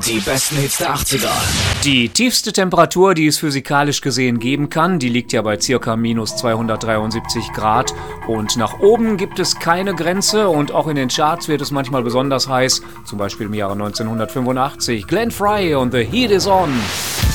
Die besten Hits der 80er. Die tiefste Temperatur, die es physikalisch gesehen geben kann, die liegt ja bei ca. minus 273 Grad. Und nach oben gibt es keine Grenze und auch in den Charts wird es manchmal besonders heiß. Zum Beispiel im Jahre 1985. Glenn Frey und The Heat Is On.